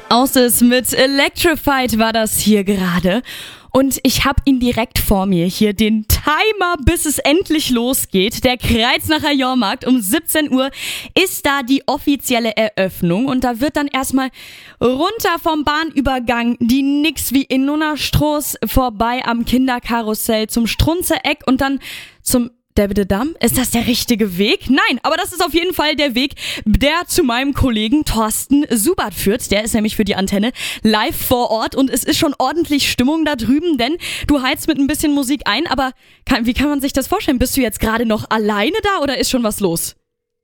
Außes mit Electrified war das hier gerade. Und ich habe ihn direkt vor mir hier, den Timer, bis es endlich losgeht. Der Kreuznacher Jahrmarkt um 17 Uhr ist da die offizielle Eröffnung. Und da wird dann erstmal runter vom Bahnübergang die nix wie in Nunnerstroß vorbei am Kinderkarussell zum Strunze-Eck und dann zum Damm. Ist das der richtige Weg? Nein, aber das ist auf jeden Fall der Weg, der zu meinem Kollegen Thorsten Subert führt. Der ist nämlich für die Antenne live vor Ort und es ist schon ordentlich Stimmung da drüben, denn du heizt mit ein bisschen Musik ein, aber wie kann man sich das vorstellen? Bist du jetzt gerade noch alleine da oder ist schon was los?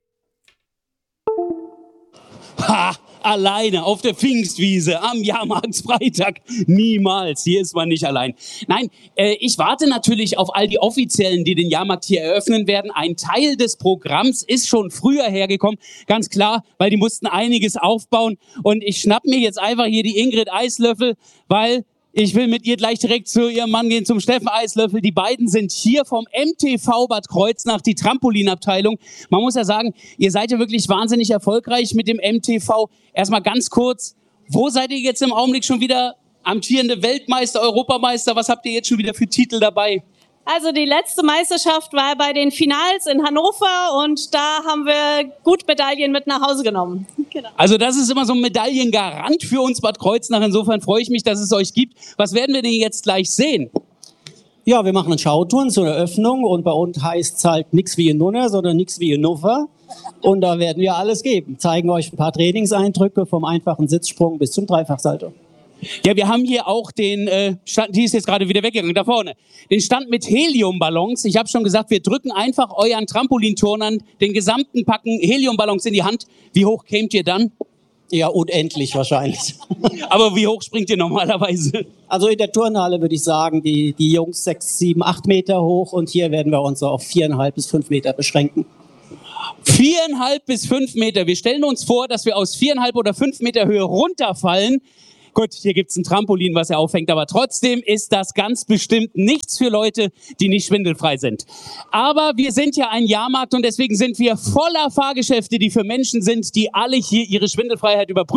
Ha! Alleine auf der Pfingstwiese am Jahrmarktsfreitag. Niemals. Hier ist man nicht allein. Nein, ich warte natürlich auf all die Offiziellen, die den Jahrmarkt hier eröffnen werden. Ein Teil des Programms ist schon früher hergekommen. Ganz klar, weil die mussten einiges aufbauen. Und ich schnapp mir jetzt einfach hier die Ingrid Eislöffel, weil ich will mit ihr gleich direkt zu ihrem Mann gehen, zum Steffen Eislöffel. Die beiden sind hier vom MTV Bad Kreuznach, die Trampolinabteilung. Man muss ja sagen, ihr seid ja wirklich wahnsinnig erfolgreich mit dem MTV. Erstmal ganz kurz, wo seid ihr jetzt im Augenblick schon wieder? Amtierende Weltmeister, Europameister, was habt ihr jetzt schon wieder für Titel dabei? Also die letzte Meisterschaft war bei den Finals in Hannover und da haben wir gut Medaillen mit nach Hause genommen. Genau. Also das ist immer so ein Medaillengarant für uns Bad Kreuznach. Insofern freue ich mich, dass es euch gibt. Was werden wir denn jetzt gleich sehen? Ja, wir machen einen Schauturn zur Eröffnung und bei uns heißt es halt nichts wie in Nunner, sondern nichts wie in Nuffer. Und da werden wir alles geben. Zeigen euch ein paar Trainingseindrücke vom einfachen Sitzsprung bis zum Dreifachsalto. Ja, wir haben hier auch den Stand, die ist jetzt gerade wieder weggegangen, da vorne. Den Stand mit Heliumballons. Ich habe schon gesagt, wir drücken einfach euren Trampolinturnern den gesamten Packen Heliumballons in die Hand. Wie hoch kämt ihr dann? Ja, unendlich wahrscheinlich. Aber wie hoch springt ihr normalerweise? Also in der Turnhalle würde ich sagen, die Jungs 6, 7, 8 Meter hoch und hier werden wir uns so auf 4,5 bis 5 Meter beschränken. 4,5 bis 5 Meter. Wir stellen uns vor, dass wir aus 4,5 oder 5 Meter Höhe runterfallen. Gut, hier gibt's ein Trampolin, was er auffängt, aber trotzdem ist das ganz bestimmt nichts für Leute, die nicht schwindelfrei sind. Aber wir sind ja ein Jahrmarkt und deswegen sind wir voller Fahrgeschäfte, die für Menschen sind, die alle hier ihre Schwindelfreiheit überprüfen.